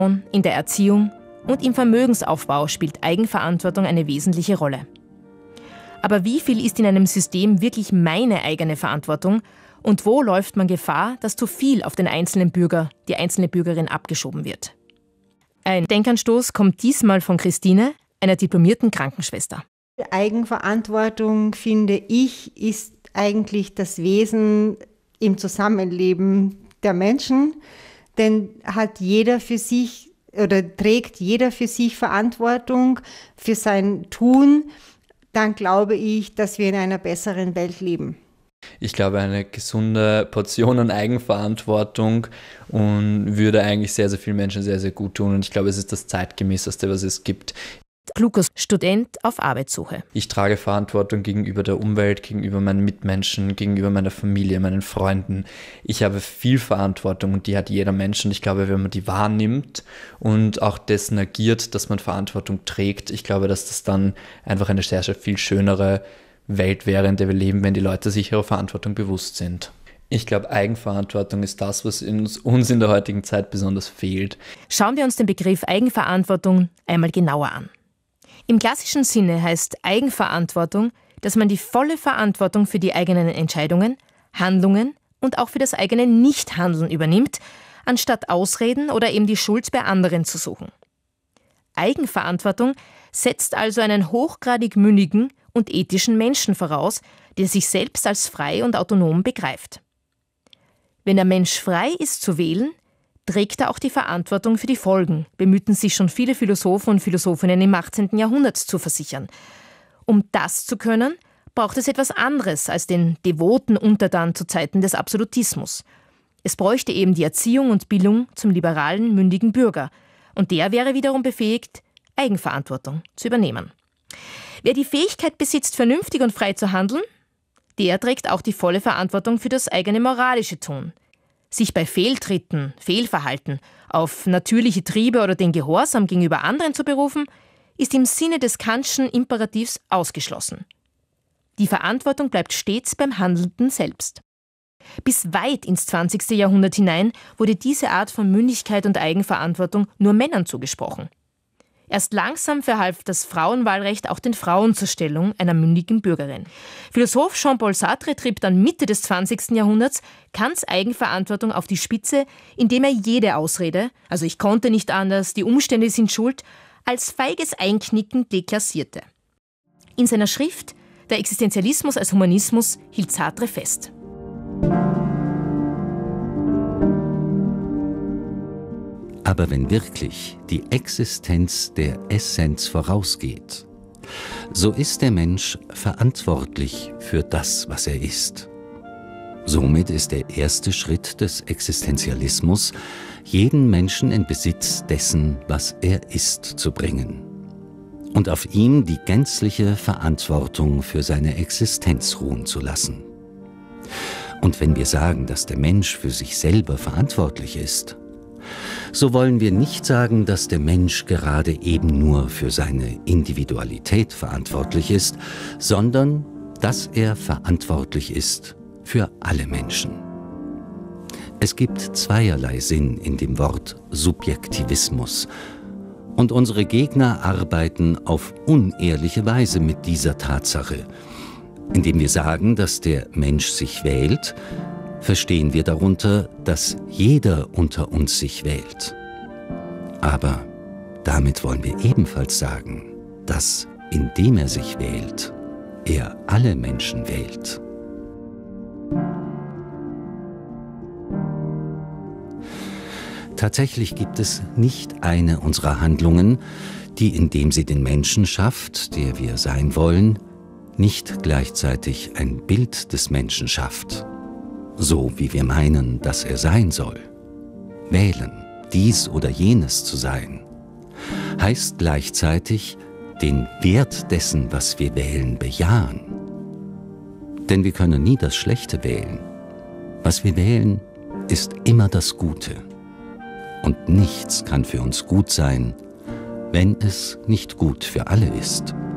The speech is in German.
In der Erziehung und im Vermögensaufbau spielt Eigenverantwortung eine wesentliche Rolle. Aber wie viel ist in einem System wirklich meine eigene Verantwortung und wo läuft man Gefahr, dass zu viel auf den einzelnen Bürger, die einzelne Bürgerin abgeschoben wird? Ein Denkanstoß kommt diesmal von Christine, einer diplomierten Krankenschwester. Eigenverantwortung, finde ich, ist eigentlich das Wesen im Zusammenleben der Menschen, denn hat jeder für sich oder trägt jeder für sich Verantwortung für sein Tun, dann glaube ich, dass wir in einer besseren Welt leben. Ich glaube, eine gesunde Portion an Eigenverantwortung und würde eigentlich sehr, sehr vielen Menschen sehr, sehr gut tun. Und ich glaube, es ist das Zeitgemäßeste, was es gibt. Lukas, Student auf Arbeitssuche. Ich trage Verantwortung gegenüber der Umwelt, gegenüber meinen Mitmenschen, gegenüber meiner Familie, meinen Freunden. Ich habe viel Verantwortung und die hat jeder Mensch. Und ich glaube, wenn man die wahrnimmt und auch dessen agiert, dass man Verantwortung trägt, ich glaube, dass das dann einfach eine sehr, sehr viel schönere Welt wäre, in der wir leben, wenn die Leute sich ihrer Verantwortung bewusst sind. Ich glaube, Eigenverantwortung ist das, was uns in der heutigen Zeit besonders fehlt. Schauen wir uns den Begriff Eigenverantwortung einmal genauer an. Im klassischen Sinne heißt Eigenverantwortung, dass man die volle Verantwortung für die eigenen Entscheidungen, Handlungen und auch für das eigene Nichthandeln übernimmt, anstatt Ausreden oder eben die Schuld bei anderen zu suchen. Eigenverantwortung setzt also einen hochgradig mündigen und ethischen Menschen voraus, der sich selbst als frei und autonom begreift. Wenn der Mensch frei ist zu wählen, trägt er auch die Verantwortung für die Folgen, bemühten sich schon viele Philosophen und Philosophinnen im 18. Jahrhundert zu versichern. Um das zu können, braucht es etwas anderes als den devoten Untertan zu Zeiten des Absolutismus. Es bräuchte eben die Erziehung und Bildung zum liberalen, mündigen Bürger. Und der wäre wiederum befähigt, Eigenverantwortung zu übernehmen. Wer die Fähigkeit besitzt, vernünftig und frei zu handeln, der trägt auch die volle Verantwortung für das eigene moralische Tun. Sich bei Fehltritten, Fehlverhalten auf natürliche Triebe oder den Gehorsam gegenüber anderen zu berufen, ist im Sinne des Kantschen Imperativs ausgeschlossen. Die Verantwortung bleibt stets beim Handelnden selbst. Bis weit ins 20. Jahrhundert hinein wurde diese Art von Mündigkeit und Eigenverantwortung nur Männern zugesprochen. Erst langsam verhalf das Frauenwahlrecht auch den Frauen zur Stellung einer mündigen Bürgerin. Philosoph Jean-Paul Sartre trieb dann Mitte des 20. Jahrhunderts Kants Eigenverantwortung auf die Spitze, indem er jede Ausrede, also ich konnte nicht anders, die Umstände sind schuld, als feiges Einknicken deklassierte. In seiner Schrift Der Existenzialismus als Humanismus hielt Sartre fest. Aber wenn wirklich die Existenz der Essenz vorausgeht, so ist der Mensch verantwortlich für das, was er ist. Somit ist der erste Schritt des Existenzialismus, jeden Menschen in Besitz dessen, was er ist, zu bringen und auf ihm die gänzliche Verantwortung für seine Existenz ruhen zu lassen. Und wenn wir sagen, dass der Mensch für sich selber verantwortlich ist, so wollen wir nicht sagen, dass der Mensch gerade eben nur für seine Individualität verantwortlich ist, sondern dass er verantwortlich ist für alle Menschen. Es gibt zweierlei Sinn in dem Wort Subjektivismus, und unsere Gegner arbeiten auf unehrliche Weise mit dieser Tatsache. Indem wir sagen, dass der Mensch sich wählt, verstehen wir darunter, dass jeder unter uns sich wählt. Aber damit wollen wir ebenfalls sagen, dass, indem er sich wählt, er alle Menschen wählt. Tatsächlich gibt es nicht eine unserer Handlungen, die, indem sie den Menschen schafft, der wir sein wollen, nicht gleichzeitig ein Bild des Menschen schafft, so wie wir meinen, dass er sein soll. Wählen, dies oder jenes zu sein, heißt gleichzeitig den Wert dessen, was wir wählen, bejahen. Denn wir können nie das Schlechte wählen. Was wir wählen, ist immer das Gute. Und nichts kann für uns gut sein, wenn es nicht gut für alle ist.